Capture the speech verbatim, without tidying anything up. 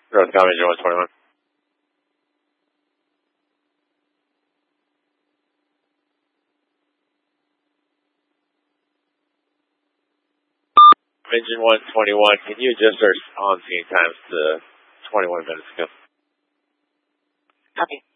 Growth Common Engine one twenty-one. Engine one twenty-one, can you adjust our on-scene times to twenty-one minutes ago? Copy.